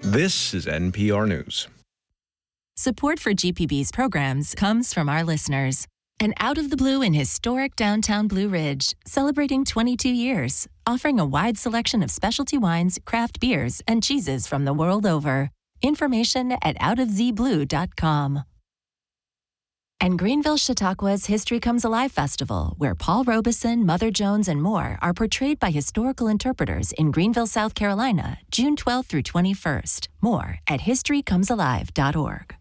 This is NPR News. Support for GPB's programs comes from our listeners. And Out of the Blue in historic downtown Blue Ridge, celebrating 22 years, offering a wide selection of specialty wines, craft beers, and cheeses from the world over. Information at outofzblue.com. And Greenville Chautauqua's History Comes Alive Festival, where Paul Robeson, Mother Jones, and more are portrayed by historical interpreters in Greenville, South Carolina, June 12th through 21st. More at historycomesalive.org.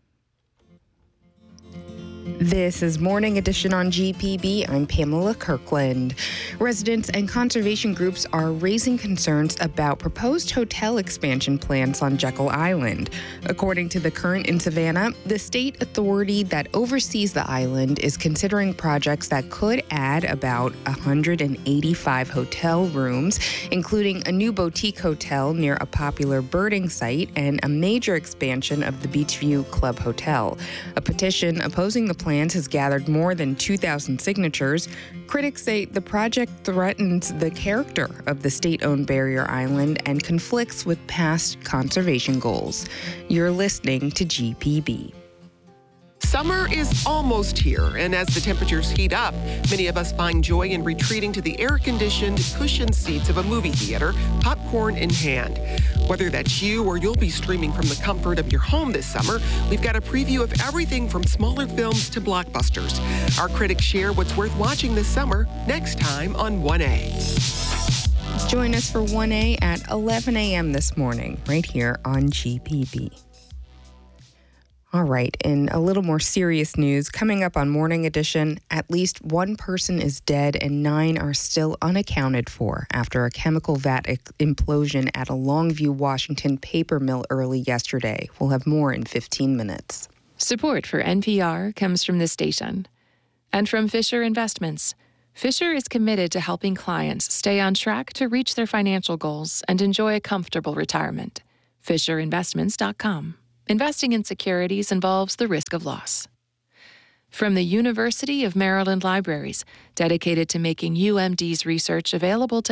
This is Morning Edition on GPB. I'm Pamela Kirkland. Residents and conservation groups are raising concerns about proposed hotel expansion plans on Jekyll Island. According to The Current in Savannah, the state authority that oversees the island is considering projects that could add about 185 hotel rooms, including a new boutique hotel near a popular birding site and a major expansion of the Beachview Club Hotel. A petition opposing the plans has gathered more than 2,000 signatures. Critics say the project threatens the character of the state-owned barrier island and conflicts with past conservation goals. You're listening to GPB. Summer is almost here, and as the temperatures heat up, many of us find joy in retreating to the air-conditioned, cushioned seats of a movie theater, popcorn in hand. Whether that's you or you'll be streaming from the comfort of your home this summer, we've got a preview of everything from smaller films to blockbusters. Our critics share what's worth watching this summer next time on 1A. Join us for 1A at 11 a.m. this morning, right here on GPB. All right, in a little more serious news, coming up on Morning Edition, at least one person is dead and 9 are still unaccounted for after a chemical vat implosion at a Longview, Washington paper mill early yesterday. We'll have more in 15 minutes. Support for NPR comes from this station and from Fisher Investments. Fisher is committed to helping clients stay on track to reach their financial goals and enjoy a comfortable retirement. FisherInvestments.com. Investing in securities involves the risk of loss. From the University of Maryland Libraries, dedicated to making UMD's research available to